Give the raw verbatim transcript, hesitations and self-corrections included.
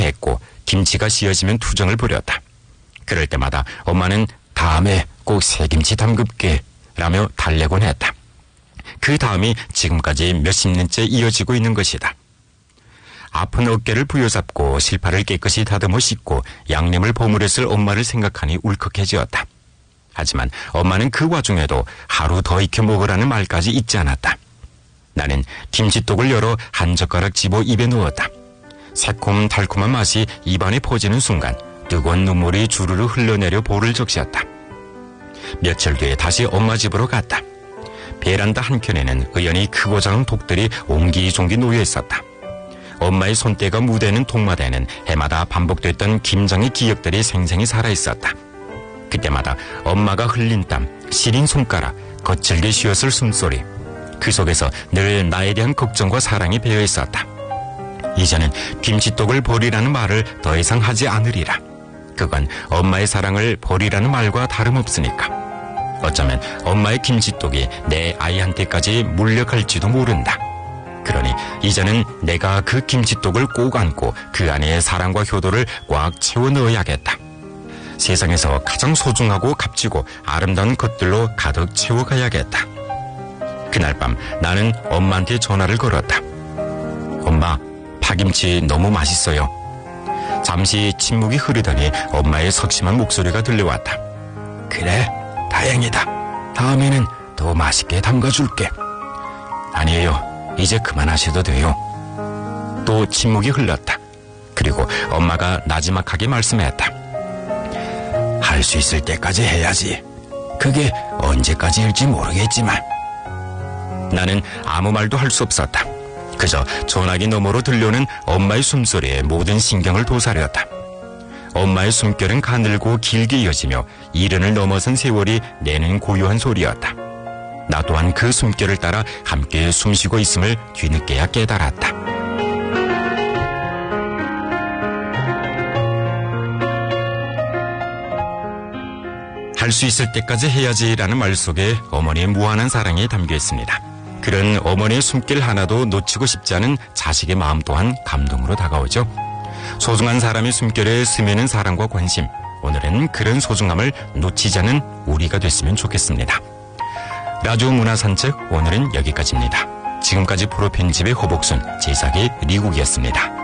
애했고 김치가 씌어지면 투정을 부렸다. 그럴 때마다 엄마는 다음에 꼭 새김치 담글게 라며 달래곤 했다. 그 다음이 지금까지 몇십 년째 이어지고 있는 것이다. 아픈 어깨를 부여잡고 실파를 깨끗이 다듬어 씻고 양념을 버무렸을 엄마를 생각하니 울컥해지었다. 하지만 엄마는 그 와중에도 하루 더 익혀 먹으라는 말까지 잊지 않았다. 나는 김치독을 열어 한 젓가락 집어 입에 넣었다. 새콤달콤한 맛이 입안에 퍼지는 순간 뜨거운 눈물이 주르르 흘러내려 볼을 적시었다. 며칠 뒤에 다시 엄마 집으로 갔다. 베란다 한켠에는 의연히 크고 작은 독들이 옹기종기 놓여 있었다. 엄마의 손때가 묻어있는 통마대에는 해마다 반복됐던 김장의 기억들이 생생히 살아있었다. 그때마다 엄마가 흘린 땀, 시린 손가락, 거칠게 쉬었을 숨소리, 그 속에서 늘 나에 대한 걱정과 사랑이 배어 있었다. 이제는 김치독을 버리라는 말을 더 이상 하지 않으리라. 그건 엄마의 사랑을 버리라는 말과 다름없으니까. 어쩌면 엄마의 김치독이 내 아이한테까지 물려갈지도 모른다. 그러니 이제는 내가 그 김치독을 꼭 안고 그 안에 사랑과 효도를 꽉 채워 넣어야겠다. 세상에서 가장 소중하고 값지고 아름다운 것들로 가득 채워가야겠다. 그날 밤 나는 엄마한테 전화를 걸었다. 엄마, 파김치 너무 맛있어요. 잠시 침묵이 흐르더니 엄마의 석심한 목소리가 들려왔다. 그래, 다행이다. 다음에는 더 맛있게 담가줄게. 아니에요. 이제 그만하셔도 돼요. 또 침묵이 흘렀다. 그리고 엄마가 나지막하게 말씀했다. 할 수 있을 때까지 해야지. 그게 언제까지일지 모르겠지만. 나는 아무 말도 할 수 없었다. 그저 전화기 너머로 들려오는 엄마의 숨소리에 모든 신경을 도사렸다. 엄마의 숨결은 가늘고 길게 이어지며 이른을 넘어선 세월이 내는 고요한 소리였다. 나 또한 그 숨결을 따라 함께 숨쉬고 있음을 뒤늦게야 깨달았다. 할 수 있을 때까지 해야지라는 말 속에 어머니의 무한한 사랑이 담겨 있습니다. 그런 어머니의 숨길 하나도 놓치고 싶지 않은 자식의 마음 또한 감동으로 다가오죠. 소중한 사람의 숨결에 스미는 사랑과 관심, 오늘은 그런 소중함을 놓치지 않은 우리가 됐으면 좋겠습니다. 라디오 문화산책, 오늘은 여기까지입니다. 지금까지 프로 편집의 허복순, 제작의 리국이었습니다.